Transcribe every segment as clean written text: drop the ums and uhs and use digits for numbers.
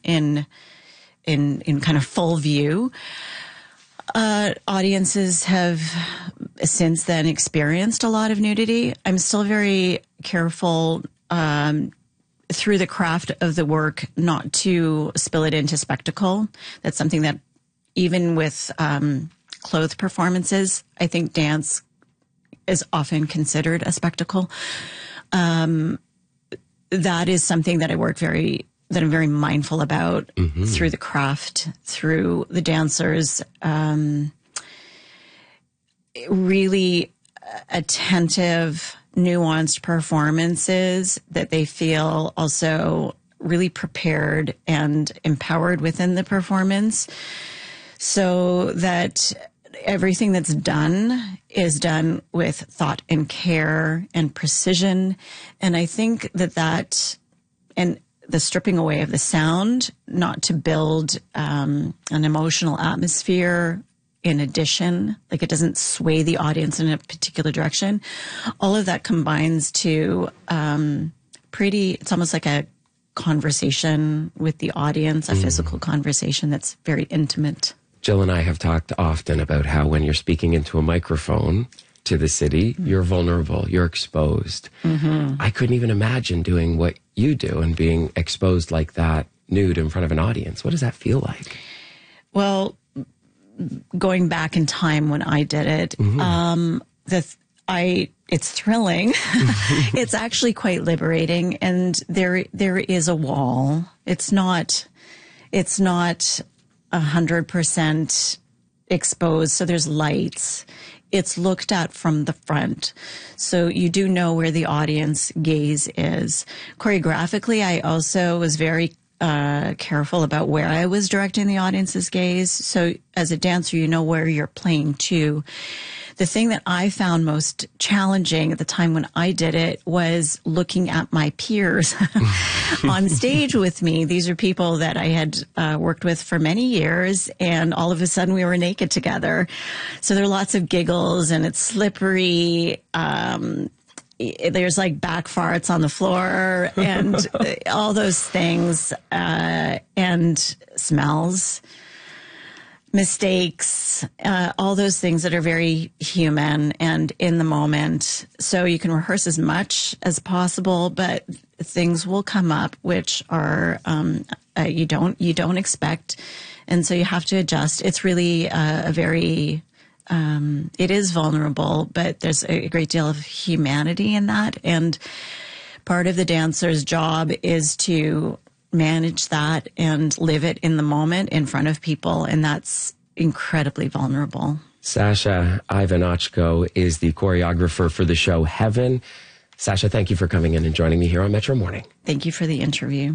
in kind of full view. Audiences have since then experienced a lot of nudity. I'm still very careful through the craft of the work not to spill it into spectacle. That's something that even with clothed performances, I think dance is often considered a spectacle. That is something that I'm very mindful about through the craft, through the dancers, really attentive, nuanced performances that they feel also really prepared and empowered within the performance, so that everything that's done is done with thought and care and precision. And I think and the stripping away of the sound, not to build an emotional atmosphere in addition, like it doesn't sway the audience in a particular direction. All of that combines to it's almost like a conversation with the audience, a physical conversation that's very intimate. Jill and I have talked often about how when you're speaking into a microphone to the city, you're vulnerable, you're exposed. I couldn't even imagine doing what you do and being exposed like that, nude in front of an audience. What does that feel like? Well, going back in time when I did it, it's thrilling. It's actually quite liberating, and there is a wall. It's not 100% exposed, so there's lights. It's looked at from the front, so you do know where the audience gaze is. Choreographically, I also was very careful about where I was directing the audience's gaze. So as a dancer, you know where you're playing to. The thing that I found most challenging at the time when I did it was looking at my peers on stage with me. These are people that I had worked with for many years, and all of a sudden we were naked together. So there are lots of giggles, and it's slippery. There's like back farts on the floor and all those things, and smells, mistakes, all those things that are very human and in the moment. So you can rehearse as much as possible, but things will come up which are you don't expect, and so you have to adjust. It's really it is vulnerable, but there's a great deal of humanity in that. And part of the dancer's job is to manage that and live it in the moment in front of people. And that's incredibly vulnerable. Sasha Ivanochko is the choreographer for the show Heaven. Sasha, thank you for coming in and joining me here on Metro Morning. Thank you for the interview.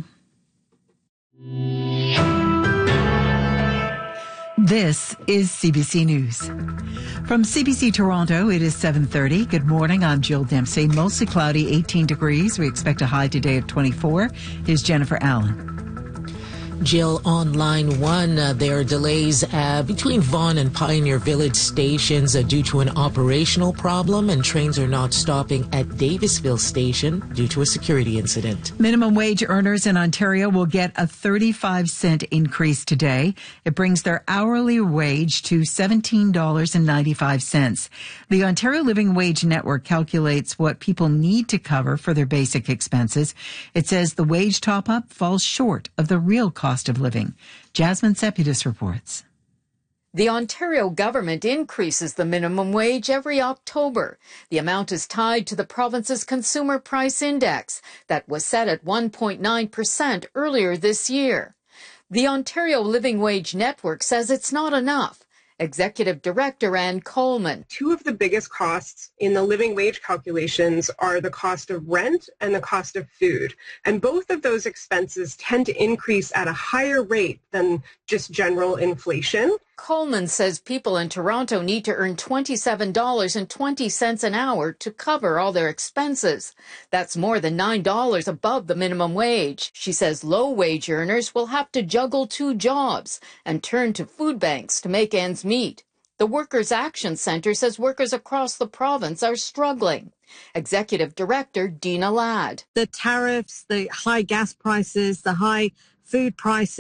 This is CBC News. From CBC Toronto, it is 7:30. Good morning. I'm Jill Dempsey. Mostly cloudy, 18 degrees. We expect a high today of 24. Here's Jennifer Allen. Jill, on line one, there are delays between Vaughan and Pioneer Village stations due to an operational problem, and trains are not stopping at Davisville station due to a security incident. Minimum wage earners in Ontario will get a 35-cent increase today. It brings their hourly wage to $17.95. The Ontario Living Wage Network calculates what people need to cover for their basic expenses. It says the wage top-up falls short of the real cost of living. Jasmine Sepidus reports. The Ontario government increases the minimum wage every October. The amount is tied to the province's consumer price index that was set at 1.9% earlier this year. The Ontario Living Wage Network says it's not enough. Executive Director Ann Coleman. Two of the biggest costs in the living wage calculations are the cost of rent and the cost of food. And both of those expenses tend to increase at a higher rate than just general inflation. Coleman says people in Toronto need to earn $27.20 an hour to cover all their expenses. That's more than $9 above the minimum wage. She says low-wage earners will have to juggle two jobs and turn to food banks to make ends meet. The Workers' Action Centre says workers across the province are struggling. Executive Director Dina Ladd. The tariffs, the high gas prices, the high food prices,